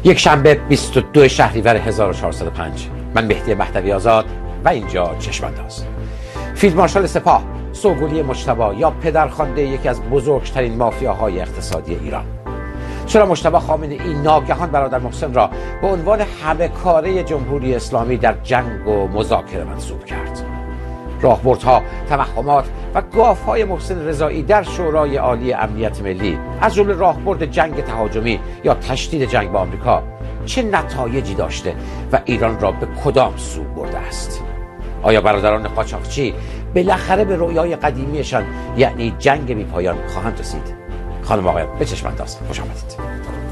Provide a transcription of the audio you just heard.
یک شنبه 22 شهریور 1405. من مهدی مهدوی آزاد و اینجا چشم‌انداز. فیلد مارشال سپاه سوگلی مجتبی یا پدرخوانده یکی از بزرگترین مافیاهای اقتصادی ایران. چرا مجتبی خامنه‌ای ناگهان برادر محسن را به عنوان همه کاره جمهوری اسلامی در جنگ و مذاکره منصوب کرد؟ راهبردها، توهمات و گاف‌های محسن رضایی در شورای عالی امنیت ملی از جمله راهبرد جنگ تهاجمی یا تشدید جنگ با آمریکا چه نتایجی داشته و ایران را به کدام سو برده است؟ آیا برادران قاچاقچی بالاخره به رویای قدیمیشان یعنی جنگ بی‌پایان خواهند رسید؟ خانم آقایان، به چشم انداز، خوش آمدید.